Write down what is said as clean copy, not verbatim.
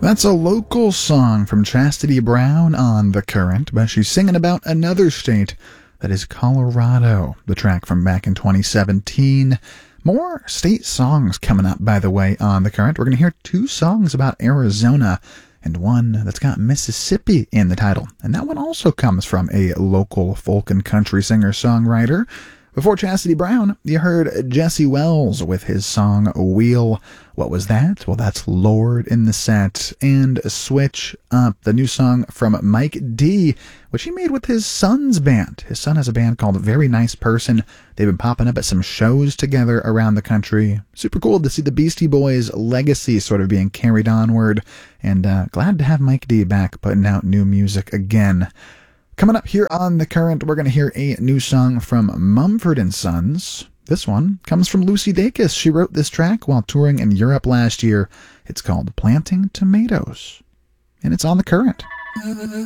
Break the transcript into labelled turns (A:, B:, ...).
A: That's a local song from Chastity Brown on The Current, but she's singing about another state, that is Colorado, the track from back in 2017. More state songs coming up, by the way, on The Current. We're going to hear two songs about Arizona and one that's got Mississippi in the title. And that one also comes from a local folk and country singer-songwriter. Before Chastity Brown, you heard Jesse Wells with his song Wheel. What was that? Well, that's Lord in the set. And Switch Up, the new song from Mike D, which he made with his son's band. His son has a band called Very Nice Person. They've been popping up at some shows together around the country. Super cool to see the Beastie Boys legacy sort of being carried onward. And glad to have Mike D back putting out new music again. Coming up here on The Current, we're going to hear a new song from Mumford & Sons. This one comes from Lucy Dacus. She wrote this track while touring in Europe last year. It's called Planting Tomatoes, and it's on The Current.